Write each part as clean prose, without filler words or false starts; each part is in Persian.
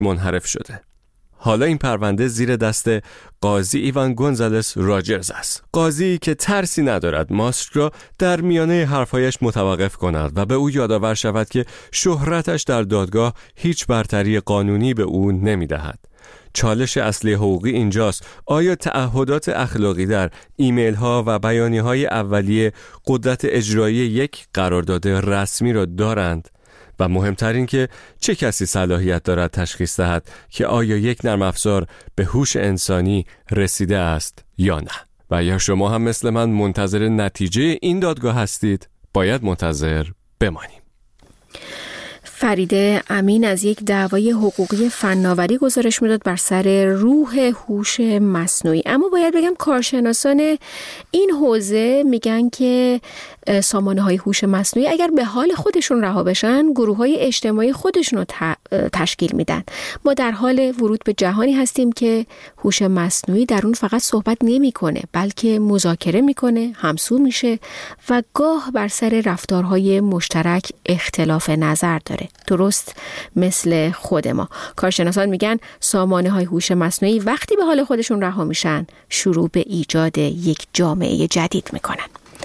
منحرف شده. حالا این پرونده زیر دست قاضی ایوان گونزالس راجرز است. قاضی که ترسی ندارد ماسک را در میانه حرفایش متوقف کند و به او یادآور شود که شهرتش در دادگاه هیچ برتری قانونی به او نمی‌دهد. چالش اصلی حقوقی اینجاست: آیا تعهدات اخلاقی در ایمیل ها و بیانیه های اولیه قدرت اجرایی یک قرارداد رسمی را دارند؟ و مهمترین که چه کسی صلاحیت دارد تشخیص دهد که آیا یک نرم افزار به هوش انسانی رسیده است یا نه؟ و یا شما هم مثل من منتظر نتیجه این دادگاه هستید؟ باید منتظر بمانیم. فریده امین از یک دعوای حقوقی فناوری گزارش میداد بر سر روح هوش مصنوعی. اما باید بگم کارشناسان این حوزه میگن که سامانه های هوش مصنوعی اگر به حال خودشون رها بشن، گروه های اجتماعی خودشون رو تشکیل میدن. ما در حال ورود به جهانی هستیم که هوش مصنوعی در اون فقط صحبت نمیکنه، بلکه مذاکره میکنه، همسو میشه و گاه بر سر رفتارهای مشترک اختلاف نظر داره، درست مثل خود ما. کارشناسان میگن سامانه های هوش مصنوعی وقتی به حال خودشون رها میشن، شروع به ایجاد یک جامعه جدید میکنن.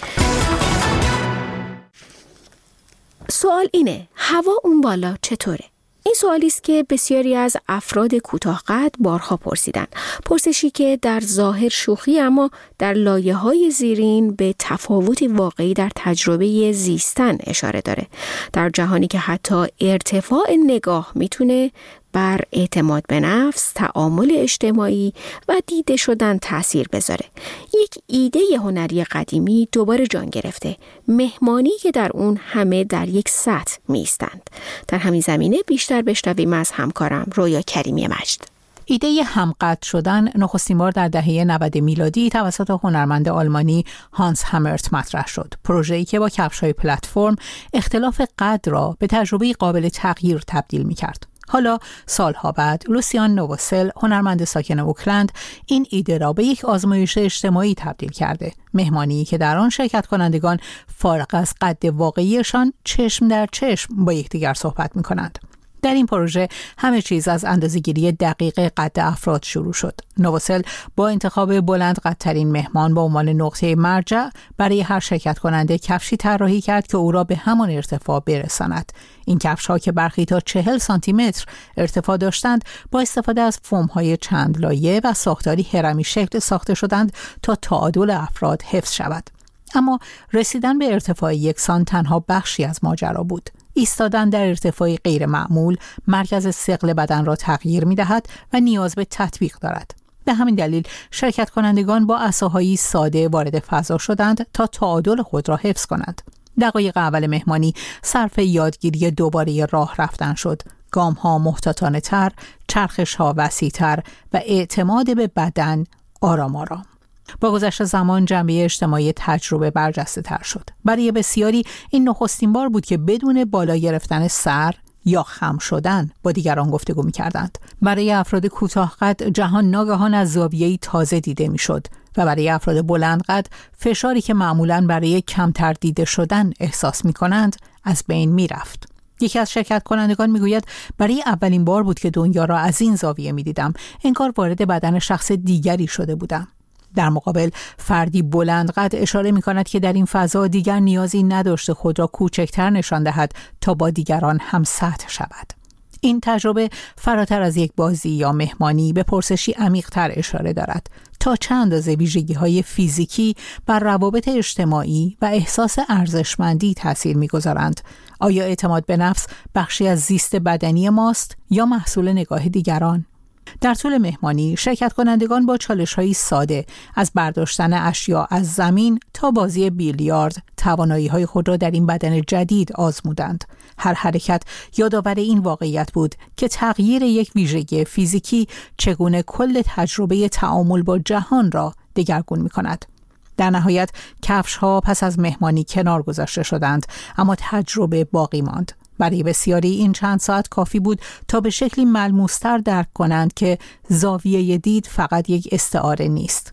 سوال اینه، هوا اون بالا چطوره؟ این سوالی است که بسیاری از افراد کوتاه‌قد بارها پرسیدن. پرسشی که در ظاهر شوخی اما در لایه‌های زیرین به تفاوتی واقعی در تجربه زیستن اشاره داره. در جهانی که حتی ارتفاع نگاه میتونه بر اعتماد به نفس، تعامل اجتماعی و دیده شدن تأثیر بذاره. یک ایده هنری قدیمی دوباره جان گرفته، مهمانی که در اون همه در یک سطح میستند. در همین زمینه بیشتر بشنویم از همکارم رویا کریمی مجد. ایده همقد شدن نخستین بار در دهه 90 میلادی توسط هنرمند آلمانی هانس همرت مطرح شد. پروژه‌ای که با کفش‌های پلتفرم اختلاف قد را به تجربه قابل تغییر تبدیل می‌کرد. حالا سالها بعد لوسیان نووسل، هنرمند ساکن اوکلند، این ایده را به یک آزمایش اجتماعی تبدیل کرده. مهمانی که در آن شرکت کنندگان فارغ از قد واقعیشان چشم در چشم با یکدیگر صحبت می‌کنند. در این پروژه همه چیز از اندازه‌گیری دقیق قد افراد شروع شد. نووسل با انتخاب بلند قدترین مهمان با عنوان نقطه مرجع برای هر شرکت کننده کفشی طراحی کرد که او را به همان ارتفاع برساند. این کفش‌ها که برخی تا 40 سانتی متر ارتفاع داشتند، با استفاده از فوم‌های چند لایه و ساختاری هرمی شکل ساخته شدند تا تعادل افراد حفظ شود. اما رسیدن به ارتفاع یکسان تنها بخشی از ماجرا بود. ایستادن در ارتفاعی غیر معمول مرکز ثقل بدن را تغییر می‌دهد و نیاز به تطبیق دارد. به همین دلیل شرکت کنندگان با عصاهایی ساده وارد فضا شدند تا تعادل خود را حفظ کنند. دقایق اول مهمانی صرف یادگیری دوباره راه رفتن شد. گام‌ها محتاطانه‌تر، چرخش‌ها وسیع‌تر و اعتماد به بدن آرام آرام. با گذشت زمان جنبه اجتماعی تجربه برجسته تر شد. برای بسیاری این نخستین بار بود که بدون بالا گرفتن سر یا خم شدن با دیگران گفتگو می‌کردند. برای افراد کوتاه‌قد جهان ناگهان از زاویه‌ای تازه دیده می‌شد و برای افراد بلندقد فشاری که معمولاً برای کمتر دیده شدن احساس می‌کنند از بین می‌رفت. یکی از شرکت کنندگان میگوید برای اولین بار بود که دنیا را از این زاویه می‌دیدم. انگار وارد بدن شخص دیگری شده بودم. در مقابل فردی بلند قد اشاره می کند که در این فضا دیگر نیازی نداشته خود را کوچکتر نشان دهد تا با دیگران هم سطح شود. این تجربه فراتر از یک بازی یا مهمانی به پرسشی عمیق‌تر اشاره دارد: تا چند اندازه ویژگی‌های فیزیکی بر روابط اجتماعی و احساس ارزشمندی تأثیر می‌گذارند؟ آیا اعتماد به نفس بخشی از زیست بدنی ماست یا محصول نگاه دیگران؟ در طول مهمانی شرکت کنندگان با چالش‌های ساده از برداشتن اشیاء از زمین تا بازی بیلیارد توانایی‌های خود را در این بدن جدید آزمودند. هر حرکت یادآور این واقعیت بود که تغییر یک ویژگی فیزیکی چگونه کل تجربه تعامل با جهان را دگرگون می‌کند. در نهایت کفش‌ها پس از مهمانی کنار گذاشته شدند، اما تجربه باقی ماند. برای بسیاری این چند ساعت کافی بود تا به شکلی ملموس‌تر درک کنند که زاویه دید فقط یک استعاره نیست.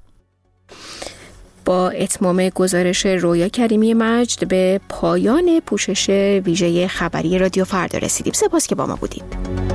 با اتمام گزارش رویا کریمی مجد به پایان پوشش ویژه خبری رادیو فردا رسیدیم. سپاس که با ما بودید.